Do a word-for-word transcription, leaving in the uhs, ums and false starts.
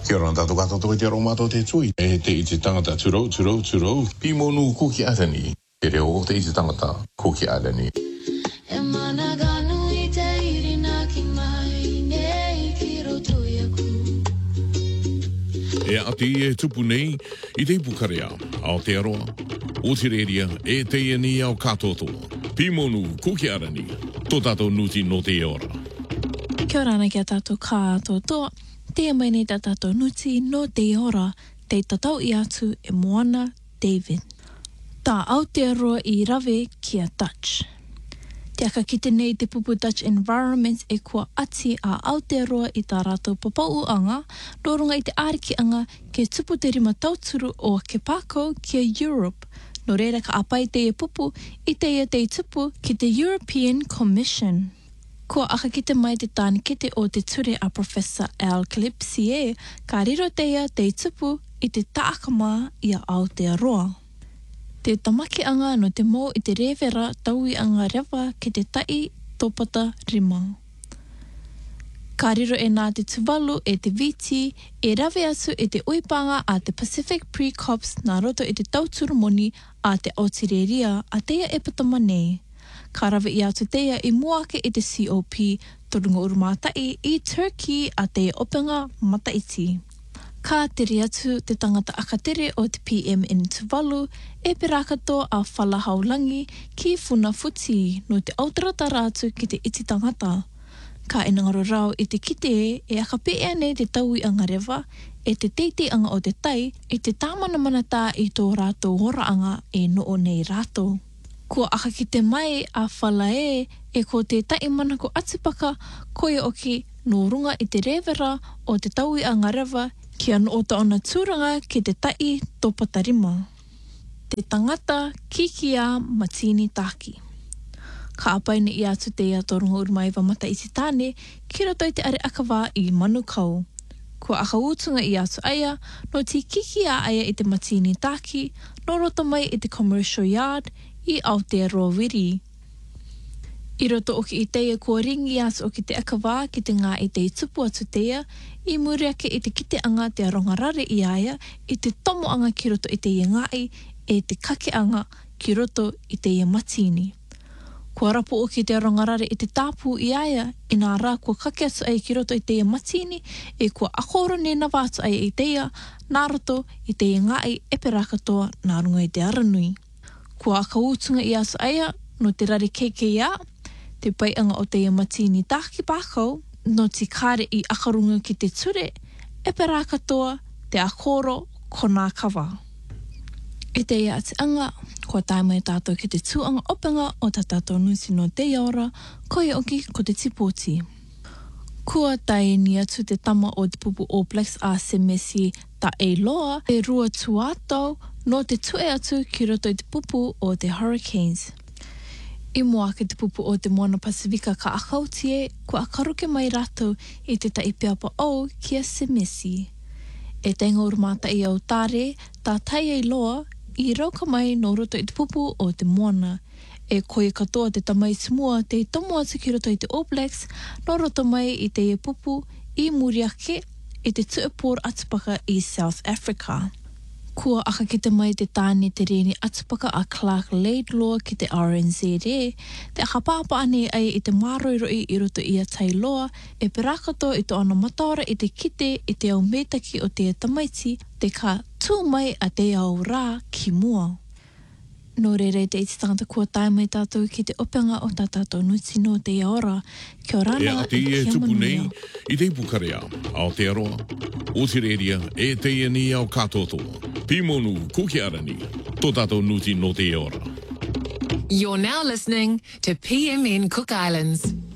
Kia ora tātou katoa toi te aromato te tui. E te i te tangata turo, turo, turo. Pimonu kuki arani. Te reo o te i te tangata kuki arani. E mana ganu i te irina ki mai nei ki roto i aku. E ati e tupu nei i te pukarea ao te aroa. O te reria e te iani ao katotoa. Pimonu kuki arani. Tō tātou nuti no te ora. Kia ora ana kia tātou katotoa. Te mai nei tā tātou nuti no te ora, te tatau i atu e Moana David. Tā Aotearoa i rawe kia Dutch. Te aka kite nei te pupu Dutch Environment e kua ati a Aotearoa i tā rātou papauanga, rorunga i te āriki-anga ke tupu te rima tauturu o ke pākau kia Europe. No reira ka apai te e pupu i te ia te tupu ki te European Commission. Kua aka kite mai te tāni kite o te ture a Professor Al Calypsie, ka riro te ia te tupu i te tākama i a Aotearoa. Te tamakianga no te mō i te rewera tauianga rewa ki te tai tōpata rima. Ka riro e nā te tuvalu e te viti, e rawe atu e te uipanga a te Pacific Pre-Cops nā roto e te tauturu moni a te Aotearoa a teia e patama nei. Ka rawe i atu teia i muake i te C O P, torunga urumātai i Turkey a teia openga mataiti. Ka tere atu te tangata akatere o te P M in Tuvalu e perakato a whalahaulangi ki Funa Futi no te autarata rātu ki te iti tangata. Ka inangaro rau i te kite e aka pēea nei te taui anga rewa e te teiti anga o te tai e te tāmana manata i tō rātou horaanga e noo nei rātou. Kua aka ki te mai a whalae e ko te taimana ko atupaka koia oki no runga i te rewera o te taui a ngarewa ki anu o taona tūranga ki te tai tōpatarima. Te tangata kikia Matini Taki. Ka apaine i atu te ia torunga urumaiwa mata i te tāne ki roto i te are akawā i Manukau. Kua aka utunga i atu aia no te kikia aia i te Matini Taki no roto mai i te Commercial Yard i Aotearoa Wiri. I roto oki i teia kua ringi atu o ki te akawā ki te ngā i te tupu atu teia, i muriake i te kiteanga te arongarare i aia, i te tomoanga ki roto i te ia ngai, e te kakeanga ki roto i te ia matini. Kua rapo oki te arongarare i te tāpū i aia, i nā rā kua kake atu ai ki roto i te ia matini, e kua akoro nena wātu ai i teia, nā roto i te ia ngai e perakatoa nā runga i te aranui. Kua aka utunga i atu aia, no te rari keikea, te paianga o te ia Matini Taki pākau, no te kāre i akarunga ki te ture, e pera katoa te akoro ko nā kawa. E te ia ati anga, kua taimai tātou ki te tūanga openga o tā tātou nusi no te ora, ko i oki ko te tipoti. Kua tai ni atu te tama o te pupu All Blacks a Semesi ta e loa, e rua tuatau, no te tue atu ki roto i te pupu o te Hurricanes. I mua ke te pupu o te Moana Pasifika ka akautie, kua akaruke mai rātou i te taipeapa au ki a Semesi. E tenga urumata i au tāre, tā tai e loa, i rauka mai no roto i te pupu o te Moana. E koe katoa te tamai smua te tomo atu ki roto i te All Blacks, no roto mai i te e pupu i Muriake i te tuapor atupaka i South Africa. Kua aka ki te mai te tāne te reni atupaka a Clark Laidlaw ki te R N Z e, te aka pāpa ane ai i te māroiroi i roto i a Tailoa, e perakato i te ana mataora i te kite i te au metaki o te tamaiti, te ka tū mai a te au rā ki mua. No rere te iti tangata kua tae mai tātou ki te openga o tā tātou nuti no te ora. Kia ora e ati e tupu nei i te pukarea Aotearoa. O te reria e te iani ao katotoa. Pimonu kuki arani. Tō tātou nuti no te ora. You're now listening to P M N Cook Islands.